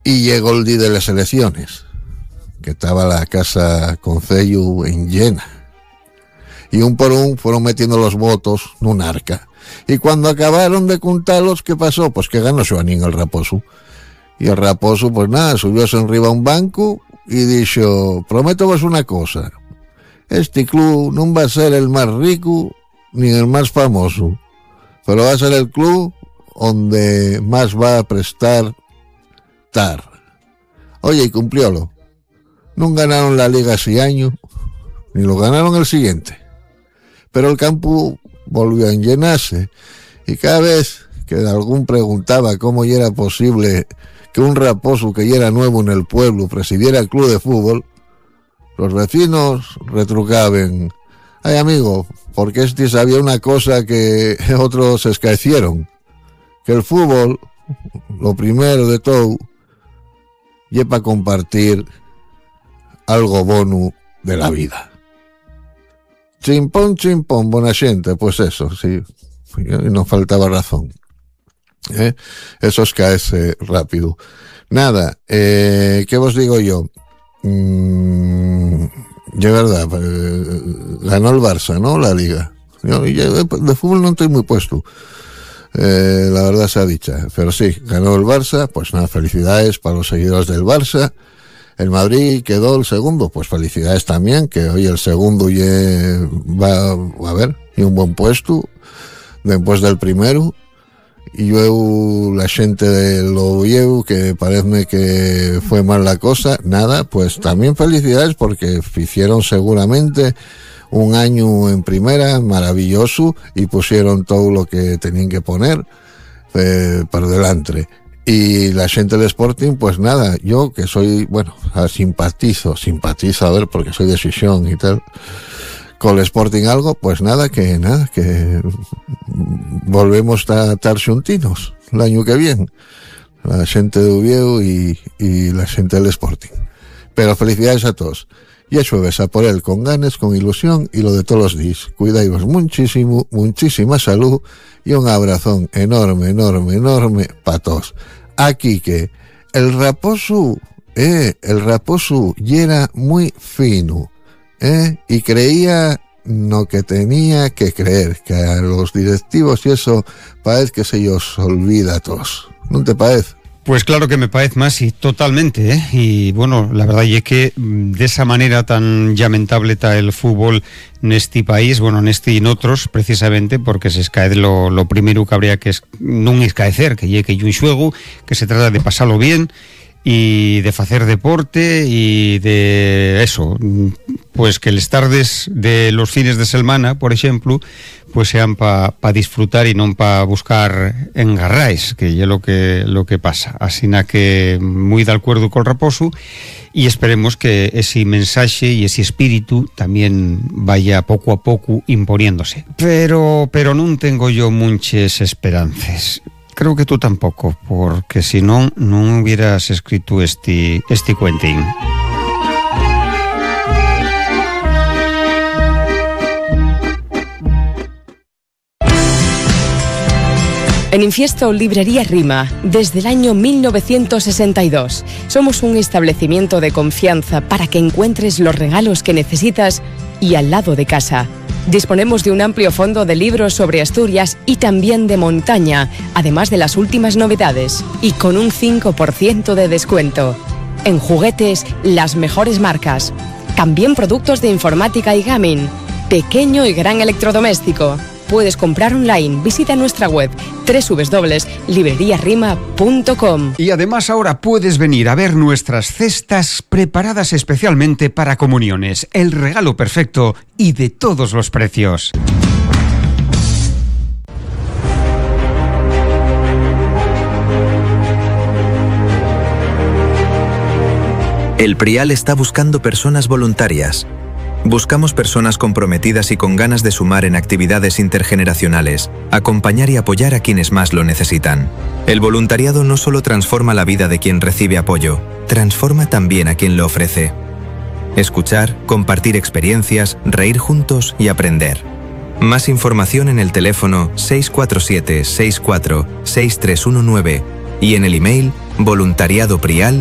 Y llegó el día de las elecciones, que estaba la casa concello en llena. Y un por un fueron metiendo los votos en un arca. Y cuando acabaron de contarlos, ¿qué pasó? Pues que ganó Joanín el Raposo. Y el Raposo, pues nada, subióse arriba a un banco y dijo: prométovos una cosa, este club no va a ser el más rico ni el más famoso, pero va a ser el club donde más va a prestar tar. Oye, y cumpliólo. No ganaron la liga ese año, ni lo ganaron el siguiente. Pero el campo volvió a llenarse, y cada vez que algún preguntaba cómo era posible que un Raposo que ya era nuevo en el pueblo presidiera el club de fútbol, los vecinos retrucaban: ay, amigo, porque este sabía una cosa que otros se escaecieron, que el fútbol, lo primero de todo, y para compartir algo bono de la vida. Chimpón, buena gente, pues eso, sí, no faltaba razón. Eso es caerse rápido. Nada, ¿qué os digo yo? De verdad, ganó el Barça, ¿no? La liga. Yo de fútbol no estoy muy puesto, la verdad sea dicha, pero sí, ganó el Barça. Pues nada, felicidades para los seguidores del Barça. El Madrid quedó el segundo, pues felicidades también, que hoy el segundo va a ver, y un buen puesto después del primero. Y luego la gente de Oviedo, que parece que fue mal la cosa, nada, pues también felicidades, porque hicieron seguramente un año en primera maravilloso y pusieron todo lo que tenían que poner para delante. Y la gente del Sporting, pues nada, yo que soy, bueno, simpatizo, a ver, porque soy de Xixón y tal, con el Sporting algo, pues nada, que volvemos a estar xuntinos el año que viene, la gente de Oviedo y la gente del Sporting. Pero felicidades a todos. Y eso ves a por él con ganas, con ilusión, y lo de todos los días. Cuidaos muchísimo, muchísima salud, y un abrazón enorme para todos. Aquí que el Raposo ya era muy fino, y creía lo que tenía que creer, que a los directivos y eso parece que se ellos olvida a todos. ¿No te parece? Pues claro que me parece más, y totalmente, y bueno, la verdad es que de esa manera tan lamentable está el fútbol en este país, bueno, en este y en otros, precisamente porque se escae lo primero que habría que no escaecer, que llegue un juego, que se trata de pasarlo bien y de hacer deporte y de eso, pues que las tardes de los fines de semana, por ejemplo, pues sean para disfrutar y no para buscar engarráis, que es lo que pasa. Así que muy de acuerdo con Raposo, y esperemos que ese mensaje y ese espíritu también vaya poco a poco imponiéndose. Pero no tengo yo muchas esperanzas. Creo que tú tampoco, porque si no hubieras escrito este cuentín. En Infiesto, Librería Rima, desde el año 1962. Somos un establecimiento de confianza para que encuentres los regalos que necesitas y al lado de casa. Disponemos de un amplio fondo de libros sobre Asturias y también de montaña, además de las últimas novedades, y con un 5% de descuento. En juguetes, las mejores marcas. También productos de informática y gaming. Pequeño y gran electrodoméstico. Puedes comprar online. Visita nuestra web www.libreriarima.com. Y además ahora puedes venir a ver nuestras cestas preparadas especialmente para comuniones. El regalo perfecto y de todos los precios. El Prial está buscando personas voluntarias. Buscamos personas comprometidas y con ganas de sumar en actividades intergeneracionales, acompañar y apoyar a quienes más lo necesitan. El voluntariado no solo transforma la vida de quien recibe apoyo, transforma también a quien lo ofrece. Escuchar, compartir experiencias, reír juntos y aprender. Más información en el teléfono 647 64 6319 y en el email voluntariadoprial.org.